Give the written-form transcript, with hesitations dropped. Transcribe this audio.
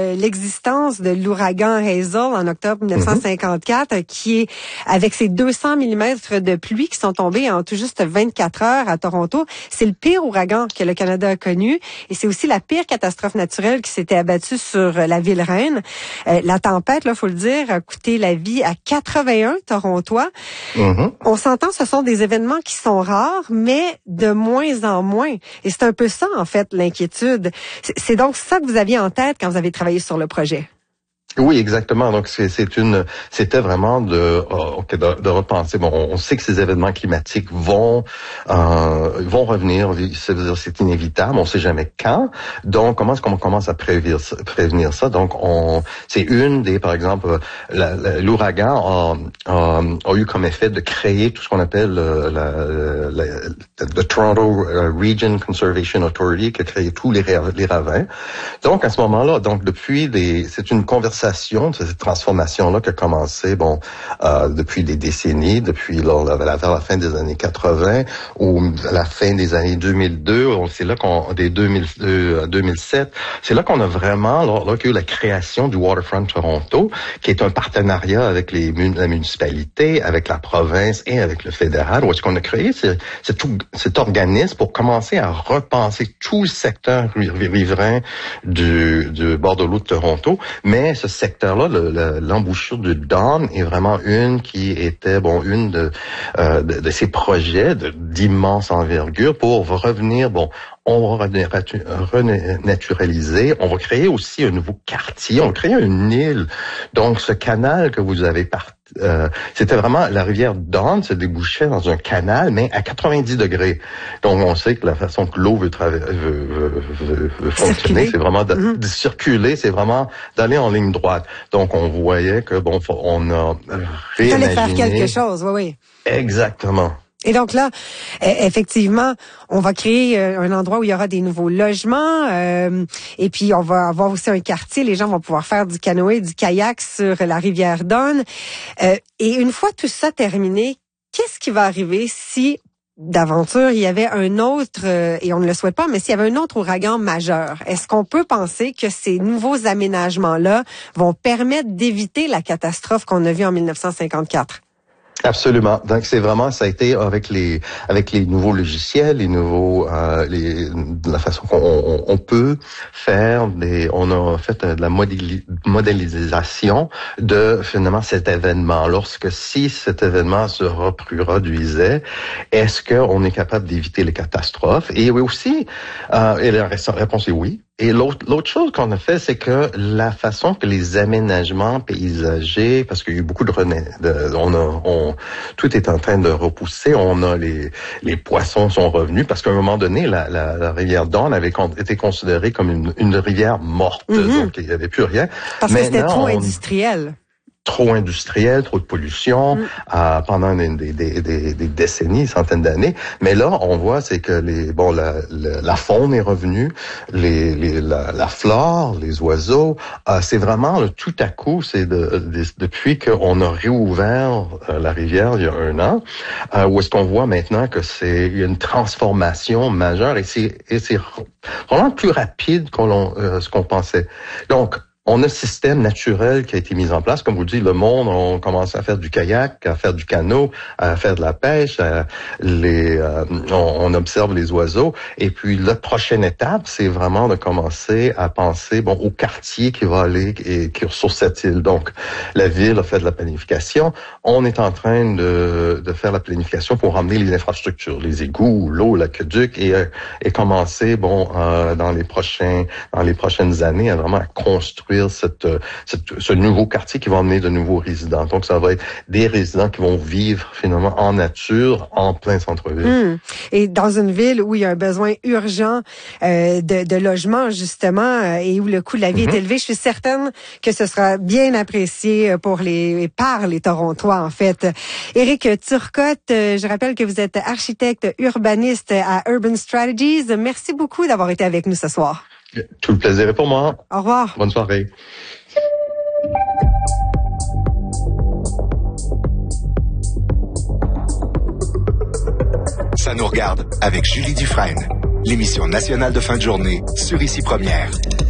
l'existence de l'ouragan Hazel en octobre 1954, qui est avec ses 200 mm de pluie qui sont tombés en tout juste 24 heures à Toronto. C'est le pire ouragan que le Canada a connu et c'est aussi la pire catastrophe naturelle qui s'était abattue sur la ville reine. La tempête, là, faut le dire, a coûté la vie à 81 Torontois. On s'entend, ce sont des événements qui sont rares, mais de moins en moins. Et c'est un peu ça, en fait, l'inquiétude. C'est donc ça que vous aviez en tête quand vous avez travaillé sur le projet. Oui, exactement. Donc c'était vraiment de repenser. Bon, on sait que ces événements climatiques vont revenir. C'est inévitable. On sait jamais quand. Donc, comment est-ce qu'on commence à prévenir ça? Donc, c'est par exemple, l'ouragan a eu comme effet de créer tout ce qu'on appelle le Toronto Region Conservation Authority, qui a créé tous les ravins. Donc, à ce moment-là, c'est une conversation, cette transformation-là qui a commencé, depuis des décennies, vers la fin des années 80 ou la fin des années 2002, c'est là des 2002 à 2007, c'est là qu'on a vraiment, là qu'il y a eu la création du Waterfront Toronto, qui est un partenariat avec la municipalité, avec la province et avec le fédéral, où est-ce qu'on a créé cet organisme pour commencer à repenser tout le secteur riverain du bord de l'eau de Toronto, mais ce secteur-là, l'embouchure du Don est vraiment une qui était une de ces projets d'immense envergure pour revenir. On va renaturaliser. On va créer aussi un nouveau quartier. On va créer une île. Donc, ce canal que vous avez c'était vraiment la rivière Don se débouchait dans un canal, mais à 90 degrés. Donc, on sait que la façon que l'eau veut fonctionner, c'est vraiment de circuler, c'est vraiment d'aller en ligne droite. Donc, on voyait que on a réimaginé. Il fallait faire quelque chose, oui. Exactement. Et donc là, effectivement, on va créer un endroit où il y aura des nouveaux logements et puis on va avoir aussi un quartier. Les gens vont pouvoir faire du canoë, du kayak sur la rivière Don. Et une fois tout ça terminé, qu'est-ce qui va arriver si, d'aventure, il y avait un autre, et on ne le souhaite pas, mais s'il y avait un autre ouragan majeur? Est-ce qu'on peut penser que ces nouveaux aménagements-là vont permettre d'éviter la catastrophe qu'on a vue en 1954? Absolument. Donc ça a été avec les nouveaux logiciels, la façon qu'on peut faire on a fait de la modélisation de finalement cet événement. Si cet événement se reproduisait, est-ce qu'on est capable d'éviter les catastrophes? Et oui aussi, et la réponse est oui. Et l'autre chose qu'on a fait, c'est que la façon que les aménagements paysagers, parce qu'il y a eu beaucoup tout est en train de repousser. Les poissons sont revenus parce qu'à un moment donné, la rivière Don avait été considérée comme une rivière morte. Donc, il n'y avait plus rien. Parce que c'était trop industriel. Trop industriel, trop de pollution pendant des décennies, centaines d'années. Mais là, on voit, c'est que la faune est revenue, la flore, les oiseaux. C'est vraiment tout à coup, c'est depuis qu'on a réouvert la rivière il y a 1 an, où est-ce qu'on voit maintenant que il y a une transformation majeure et c'est vraiment plus rapide ce qu'on pensait. Donc, on a un système naturel qui a été mis en place. Comme vous dites, le monde, on commence à faire du kayak, à faire du canot, à faire de la pêche, on observe les oiseaux. Et puis, la prochaine étape, c'est vraiment de commencer à penser, au quartier qui va aller sur cette île. Donc, la ville a fait de la planification. On est en train de faire la planification pour ramener les infrastructures, les égouts, l'eau, l'aqueduc et commencer, dans les prochaines années, à vraiment construire ce nouveau quartier qui va amener de nouveaux résidents. Donc, ça va être des résidents qui vont vivre finalement en nature, en plein centre-ville. Et dans une ville où il y a un besoin urgent de logement, justement, et où le coût de la vie est élevé, je suis certaine que ce sera bien apprécié par les Torontois, en fait. Éric Turcotte, je rappelle que vous êtes architecte urbaniste à Urban Strategies. Merci beaucoup d'avoir été avec nous ce soir. Tout le plaisir est pour moi. Au revoir. Bonne soirée. Ça nous regarde avec Julie Dufresne. L'émission nationale de fin de journée sur Ici Première.